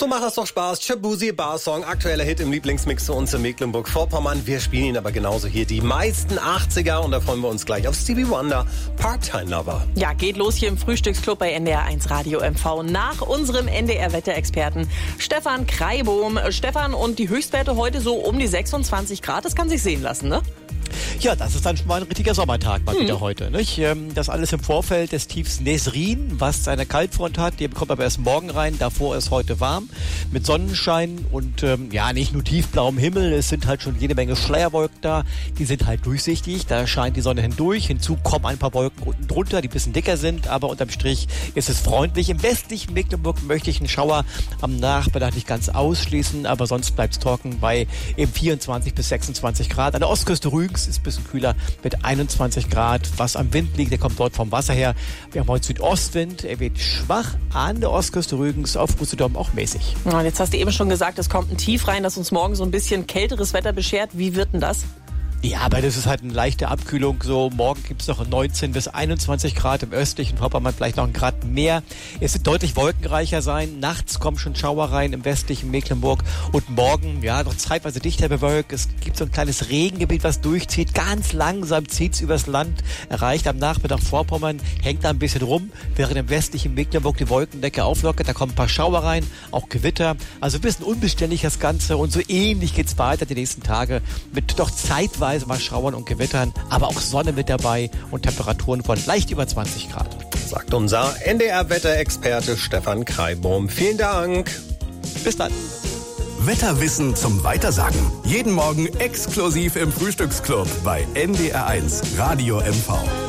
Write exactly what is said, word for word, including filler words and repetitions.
So macht das doch Spaß. Shabuzi Bar-Song, aktueller Hit im Lieblingsmix zu uns in Mecklenburg-Vorpommern. Wir spielen ihn aber genauso hier die meisten achtziger und da freuen wir uns gleich auf Stevie Wonder, Part-Time Lover. Ja, geht los hier im Frühstücksclub bei N D R eins Radio M V nach unserem N D R-Wetterexperten Stefan Kreibohm. Stefan, und die Höchstwerte heute so um die sechsundzwanzig Grad, das kann sich sehen lassen, ne? Ja, das ist dann schon mal ein richtiger Sommertag mal mhm. wieder heute. Nicht? Das alles im Vorfeld des Tiefs Nesrin, was seine Kaltfront hat. Die kommt aber erst morgen rein. Davor ist heute warm mit Sonnenschein und ähm, ja, nicht nur tiefblauem Himmel. Es sind halt schon jede Menge Schleierwolken da. Die sind halt durchsichtig. Da scheint die Sonne hindurch. Hinzu kommen ein paar Wolken unten drunter, die ein bisschen dicker sind. Aber unterm Strich ist es freundlich. Im westlichen Mecklenburg möchte ich einen Schauer am Nachmittag nicht ganz ausschließen. Aber sonst bleibt es trocken bei eben vierundzwanzig bis sechsundzwanzig Grad. An der Ostküste Rügens ist ein bisschen kühler mit einundzwanzig Grad. Was am Wind liegt, der kommt dort vom Wasser her. Wir haben heute Südostwind. Er wird schwach an der Ostküste Rügens, auf Usedom auch mäßig. Und jetzt hast du eben schon gesagt, es kommt ein Tief rein, das uns morgen so ein bisschen kälteres Wetter beschert. Wie wird denn das? Ja, aber das ist halt eine leichte Abkühlung. So, morgen gibt es noch neunzehn bis einundzwanzig Grad im östlichen Vorpommern, vielleicht noch einen Grad mehr. Es wird deutlich wolkenreicher sein. Nachts kommen schon Schauer rein im westlichen Mecklenburg. Und morgen, ja, noch zeitweise dichter bewölkt. Es gibt so ein kleines Regengebiet, was durchzieht. Ganz langsam zieht es übers Land. Erreicht am Nachmittag Vorpommern, hängt da ein bisschen rum. Während im westlichen Mecklenburg die Wolkendecke auflockert, da kommen ein paar Schauer rein, auch Gewitter. Also ein bisschen unbeständig das Ganze. Und so ähnlich geht's weiter die nächsten Tage mit doch zeitweise mal Schauern und Gewittern, aber auch Sonne mit dabei und Temperaturen von leicht über zwanzig Grad. Sagt unser N D R-Wetterexperte Stefan Kreibohm. Vielen Dank. Bis dann. Wetterwissen zum Weitersagen. Jeden Morgen exklusiv im Frühstücksclub bei N D R eins Radio M V.